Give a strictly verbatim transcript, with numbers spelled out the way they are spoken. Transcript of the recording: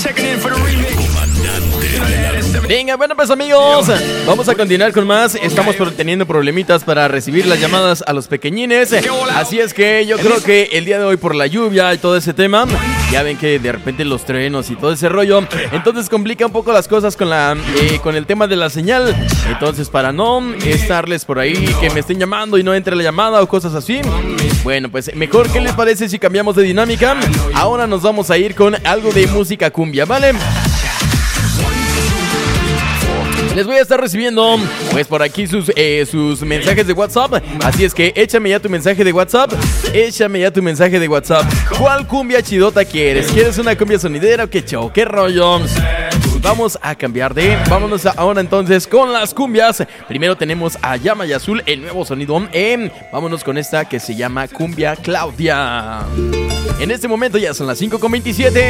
Venga, bueno pues amigos, vamos a continuar con más. Estamos teniendo problemitas para recibir las llamadas a los pequeñines. Así es que yo creo que el día de hoy, por la lluvia y todo ese tema, ya ven que de repente los truenos y todo ese rollo, entonces complica un poco las cosas con la eh, con el tema de la señal. Entonces, para no estarles por ahí que me estén llamando y no entre la llamada o cosas así, bueno, pues mejor, ¿qué les parece si cambiamos de dinámica? Ahora nos vamos a ir con algo de música cumbia, ¿vale? Les voy a estar recibiendo, pues, por aquí sus, eh, sus mensajes de WhatsApp. Así es que échame ya tu mensaje de WhatsApp. Échame ya tu mensaje de WhatsApp. ¿Cuál cumbia chidota quieres? ¿Quieres una cumbia sonidera o qué show? ¿Qué rollo? Vamos a cambiar de... Vámonos ahora entonces con las cumbias. Primero tenemos a Llama y Azul, el nuevo sonido. Eh, vámonos con esta que se llama Cumbia Claudia. En este momento ya son las cinco con veintisiete.